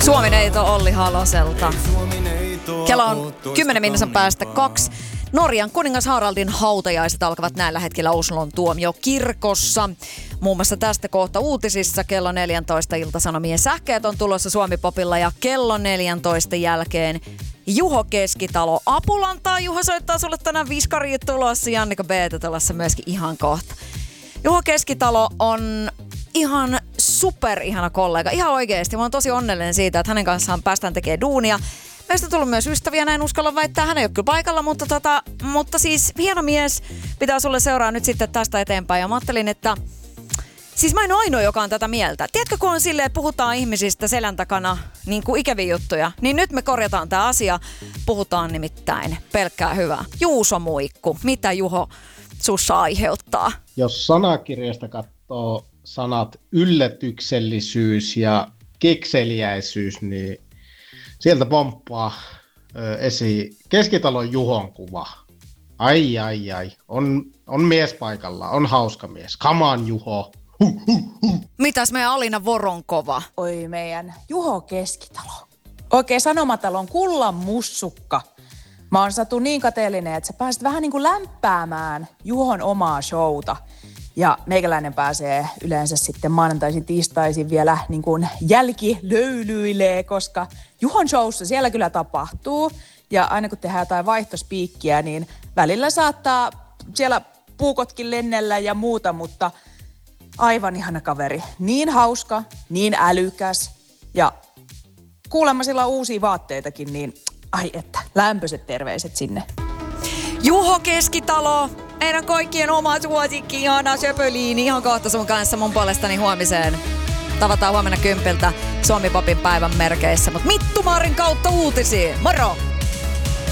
Suomineito Olli Haloselta. Kello on 10 minuutin päästä 2. Norjan kuningas Haraldin hautajaiset alkavat näillä hetkellä Oslon tuomiokirkossa. Muun muassa tästä kohta uutisissa kello 14 Ilta-Sanomien sähkeet on tulossa Suomi-popilla ja kello 14 jälkeen Juho Keskitalo Apulantaa. Juho soittaa sulle tänään viskari tulossa, Jannika B tulossa myöskin ihan kohta. Juho Keskitalo on ihan superihana kollega, ihan oikeesti. Mä oon tosi onnellinen siitä, että hänen kanssaan päästään tekemään duunia. Meistä on tullut myös ystäviä, näin uskalla väittää. Hän ei ole kyllä paikalla, mutta siis hieno mies pitää sulle seuraa nyt sitten tästä eteenpäin. Ja mä ajattelin, että siis mä en ole ainoa, joka on tätä mieltä. Tiedätkö, kun on silleen, että puhutaan ihmisistä selän takana niin kuin ikäviä juttuja, niin nyt me korjataan tämä asia. Puhutaan nimittäin pelkkää hyvää. Juuso Muikku, mitä Juho sussa aiheuttaa? Jos sanakirjasta katsoo sanat yllätyksellisyys ja kekseliäisyys, niin sieltä pomppaa esiin Keskitalon Juhon kuva. Ai. On mies paikalla, on hauska mies. Come on, Juho. Mitäs meidän Alina Voronkova? Oi meidän Juho Keskitalo. Oikein Sanomatalon kullan mussukka. Mä oon Satu niin kateellinen, että sä pääset vähän niin kuin lämpäämään Juhon omaa showta. Ja meikäläinen pääsee yleensä sitten maanantaisin, tiistaisin vielä niin kuin jälkilöylyilee, koska Juhon showssa siellä kyllä tapahtuu. Ja aina kun tehdään jotain vaihtospiikkiä, niin välillä saattaa siellä puukotkin lennellä ja muuta, mutta aivan ihana kaveri. Niin hauska, niin älykäs ja kuulemma sillä on uusia vaatteitakin, niin ai että, lämpöiset terveiset sinne. Juho Keskitalo, meidän kaikkien oma suosikki, ihana söpöliini, ihan kohta sun kanssa mun puolestani huomiseen. Tavataan huomenna 10 Suomi-popin päivän merkeissä, mutta Mittu Maarin kautta uutisiin. Moro!